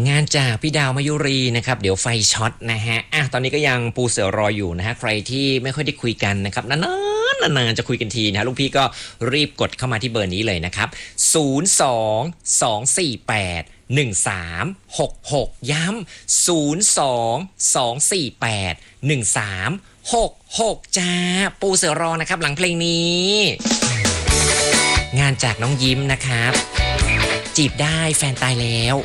งานจากพี่ดาวมายุรีนะครับเดี๋ยวไฟช็อตนะฮะตอนนี้ก็ยังปูเสือรออยู่นะฮะใครที่ไม่ค่อยได้คุยกันนะครับนานๆจะคุยกันทีนะลุงพี่ก็รีบกดเข้ามาที่เบอร์นี้เลยนะครับ022481366ย้ำ022481366จ้าปูเสือรอนะครับหลังเพลงนี้งานจากน้องยิ้มนะครับจีบได้แฟนตายแล้ว